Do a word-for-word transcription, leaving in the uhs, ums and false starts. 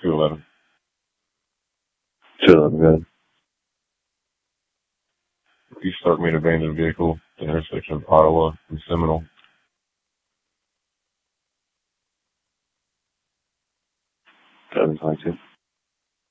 two eleven. two eleven, good. If you start me an abandoned vehicle at the intersection of Ottawa and Seminole. seven twenty-two.